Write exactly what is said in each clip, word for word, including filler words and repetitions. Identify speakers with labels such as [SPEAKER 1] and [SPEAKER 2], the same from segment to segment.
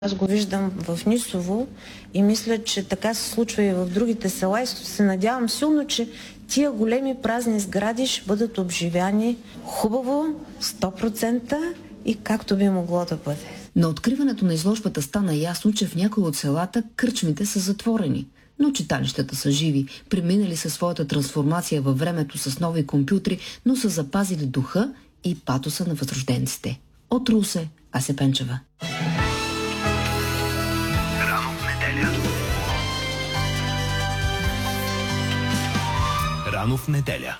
[SPEAKER 1] Аз го виждам в Нисово и мисля, че така се случва и в другите села и се надявам силно, че тия големи празни сгради ще бъдат обживяни хубаво, сто процента и както би могло да бъде.
[SPEAKER 2] На откриването на изложбата стана ясно, че в някои от селата кръчмите са затворени, но читалищата са живи, преминали със своята трансформация във времето с нови компютри, но са запазили духа и патоса на възрожденците. От Русе, Ася Пенчева.
[SPEAKER 3] Рано в неделя. Рано в неделя.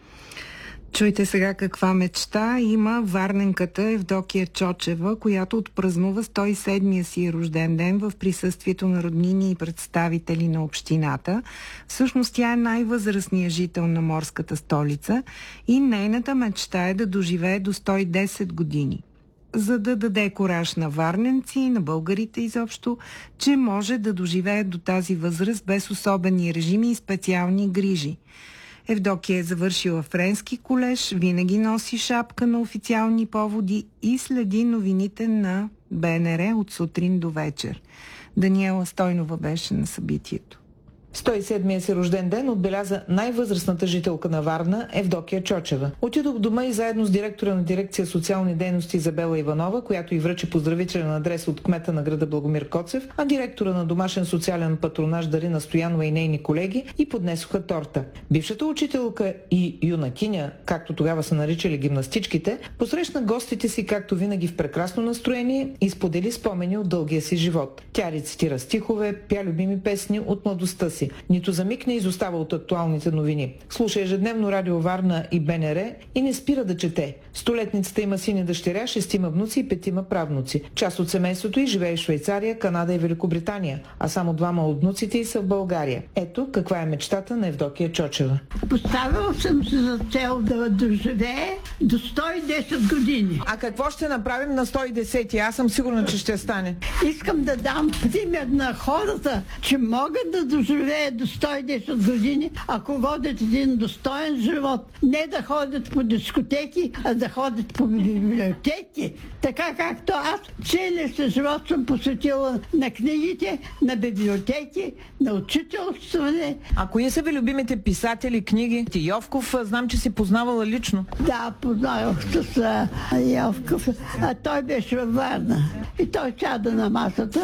[SPEAKER 4] Чуйте сега каква мечта има варненката Евдокия Чочева, която отпразнува сто и седмия си рожден ден в присъствието на роднини и представители на общината. Всъщност тя е най-възрастният жител на морската столица и нейната мечта е да доживее до сто и десет години, за да даде кураж на варненци и на българите изобщо, че може да доживее до тази възраст без особени режими и специални грижи. Евдокия е завършила френски колеж, винаги носи шапка на официални поводи и следи новините на Б Н Р от сутрин до вечер. Даниела Стойнова беше на събитието.
[SPEAKER 5] сто и седмия си рожден ден отбеляза най-възрастната жителка на Варна Евдокия Чочева. Отидох в дома и заедно с директора на дирекция социални дейности Изабела Иванова, която й връчи поздравителен адрес от кмета на града Благомир Коцев, а директора на домашен социален патронаж Дарина Стоянова и нейни колеги и поднесоха торта. Бившата учителка и юнакиня, както тогава са наричали гимнастичките, посрещна гостите си както винаги в прекрасно настроение и сподели спомени от дългия си живот. Тя рецитира стихове, пя любими песни от младостта си. Нито за миг не изостава от актуалните новини. Слуша ежедневно радио Варна и Б Н Р и не спира да чете. Столетницата има син и дъщеря, шестима внуци и петима правнуци. Част от семейството й живее в Швейцария, Канада и Великобритания, а само двама от внуците й са в България. Ето каква е мечтата на Евдокия Чочева.
[SPEAKER 6] Поставила съм се за цел да доживее до сто и десет години.
[SPEAKER 5] А какво ще направим на сто и десети? Аз съм сигурна, че ще стане.
[SPEAKER 6] Искам да дам пример на хората, че могат да доживеят до сто и десет години, ако водят един достоен живот. Не да ходят по дискотеки, а да ходят по библиотеки. Така както аз целият си живот съм посветила на книгите, на библиотеки, на учителстване.
[SPEAKER 5] А кои са ви любимите писатели, книги? Ти Йовков, знам, че си познавала лично.
[SPEAKER 6] Да, познавах с а, Йовков. А той беше във Варна. И той сяда на масата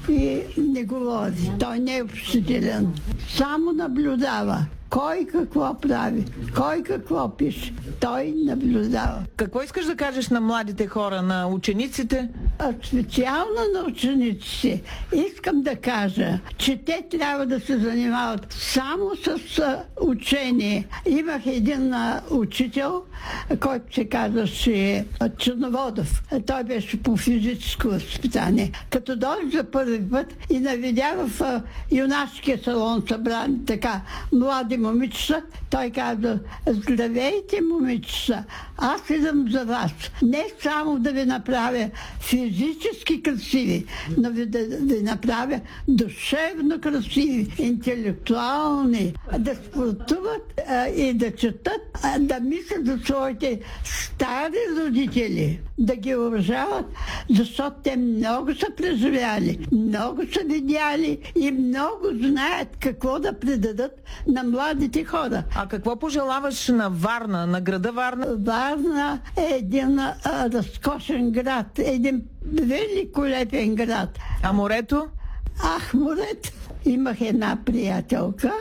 [SPEAKER 6] и не говори. Той не е общителен. Само наблюдава. Кой какво прави, кой какво пише, той наблюдава.
[SPEAKER 5] Какво искаш да кажеш на младите хора, на учениците?
[SPEAKER 6] А специално на учениците искам да кажа, че те трябва да се занимават само с учение. Имах един а, учител, който се казваше Черноводов. Той беше по физическо възпитание. Като дойде за първи път и навидя в а, юнашкия салон събрани така млади момичета, той каза: здравейте, момичета, аз идвам за вас. Не само да ви направя физически красиви, но ви да ви направя душевно красиви, интелектуални, да спортуват а, и да четат, а, да мислят за своите стари родители, да ги уважават, защото те много са преживяли, много са видяли и много знаят какво да предадат на младите хора.
[SPEAKER 5] А какво пожелаваш на Варна, на града Варна?
[SPEAKER 6] Варна е един а, разкошен град, един великолепен град.
[SPEAKER 5] А морето?
[SPEAKER 6] Ах, морето! Имах една приятелка,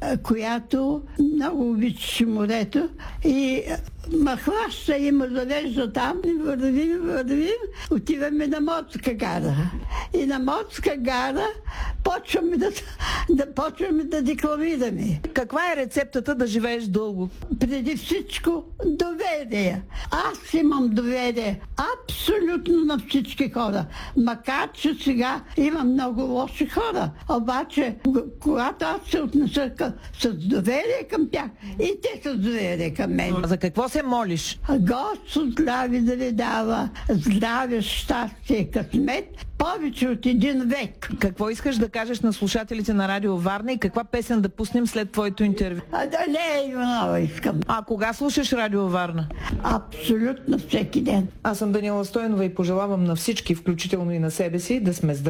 [SPEAKER 6] която много обичаше морето и ма хваща и ме завежда там и вървим, вървим, отиваме на морска гара. И на морска гара почваме да, да, почваме да декламираме.
[SPEAKER 5] Каква е рецептата да живееш дълго?
[SPEAKER 6] Преди всичко доверие. Аз имам доверие абсолютно на всички хора. Макар че сега има много лоши хора. Обаче, когато аз се отнеса с доверие към тях, и те с доверие към мен.
[SPEAKER 5] За какво се молиш?
[SPEAKER 6] Господ здраве да ви дава, здраве, щастие, късмет, повече от един век.
[SPEAKER 5] Какво искаш да кажеш на слушателите на радио Варна и каква песен да пуснем след твоето интервю?
[SPEAKER 6] А да не, Иванова искам.
[SPEAKER 5] А кога слушаш радио Варна?
[SPEAKER 6] Абсолютно всеки ден.
[SPEAKER 5] Аз съм Даниела Стойнова и пожелавам на всички, включително и на себе си, да сме здрави.